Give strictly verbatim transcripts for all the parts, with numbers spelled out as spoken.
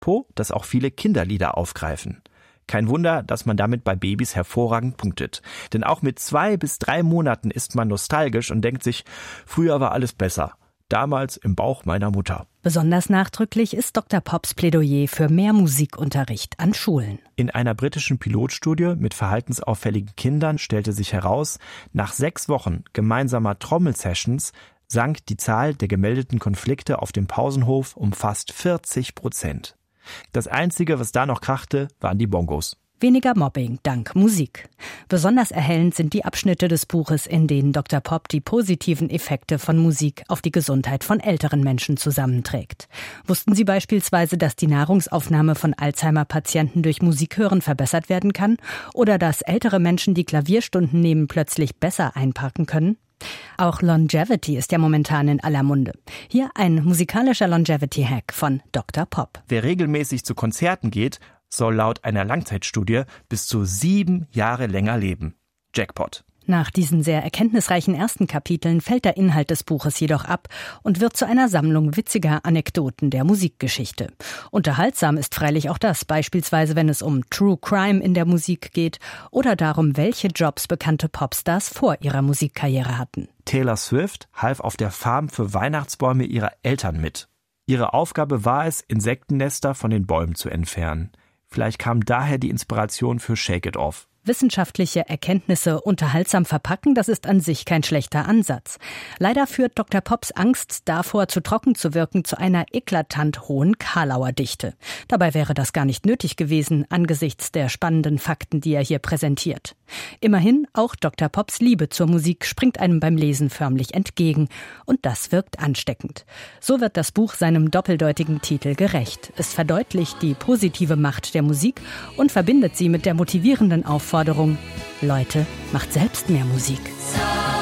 Tempo, das auch viele Kinderlieder aufgreifen. Kein Wunder, dass man damit bei Babys hervorragend punktet. Denn auch mit zwei bis drei Monaten ist man nostalgisch und denkt sich, früher war alles besser. Damals im Bauch meiner Mutter. Besonders nachdrücklich ist Doktor Pops Plädoyer für mehr Musikunterricht an Schulen. In einer britischen Pilotstudie mit verhaltensauffälligen Kindern stellte sich heraus, nach sechs Wochen gemeinsamer Trommelsessions sank die Zahl der gemeldeten Konflikte auf dem Pausenhof um fast vierzig Prozent. Das Einzige, was da noch krachte, waren die Bongos. Weniger Mobbing dank Musik. Besonders erhellend sind die Abschnitte des Buches, in denen Doktor Pop die positiven Effekte von Musik auf die Gesundheit von älteren Menschen zusammenträgt. Wussten Sie beispielsweise, dass die Nahrungsaufnahme von Alzheimer-Patienten durch Musikhören verbessert werden kann? Oder dass ältere Menschen, die Klavierstunden nehmen, plötzlich besser einparken können? Auch Longevity ist ja momentan in aller Munde. Hier ein musikalischer Longevity-Hack von Doktor Pop. Wer regelmäßig zu Konzerten geht, soll laut einer Langzeitstudie bis zu sieben Jahre länger leben. Jackpot. Nach diesen sehr erkenntnisreichen ersten Kapiteln fällt der Inhalt des Buches jedoch ab und wird zu einer Sammlung witziger Anekdoten der Musikgeschichte. Unterhaltsam ist freilich auch das, beispielsweise wenn es um True Crime in der Musik geht oder darum, welche Jobs bekannte Popstars vor ihrer Musikkarriere hatten. Taylor Swift half auf der Farm für Weihnachtsbäume ihrer Eltern mit. Ihre Aufgabe war es, Insektennester von den Bäumen zu entfernen. Vielleicht kam daher die Inspiration für Shake It Off. Wissenschaftliche Erkenntnisse unterhaltsam verpacken, das ist an sich kein schlechter Ansatz. Leider führt Doktor Pops Angst davor, zu trocken zu wirken, zu einer eklatant hohen Karlauer Dichte. Dabei wäre das gar nicht nötig gewesen, angesichts der spannenden Fakten, die er hier präsentiert. Immerhin, auch Doktor Pops Liebe zur Musik springt einem beim Lesen förmlich entgegen. Und das wirkt ansteckend. So wird das Buch seinem doppeldeutigen Titel gerecht. Es verdeutlicht die positive Macht der Musik und verbindet sie mit der motivierenden Aufforderung, Forderung, Leute, macht selbst mehr Musik. So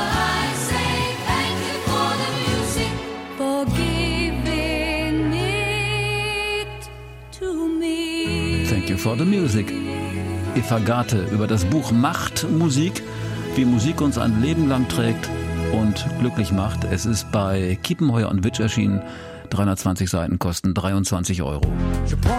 I say thank you for the music, for giving it to me. Thank you for the music. Eva Garte über das Buch Macht Musik, wie Musik uns ein Leben lang trägt und glücklich macht. Es ist bei Kiepenheuer und Witsch erschienen. dreihundertzwanzig Seiten kosten dreiundzwanzig Euro.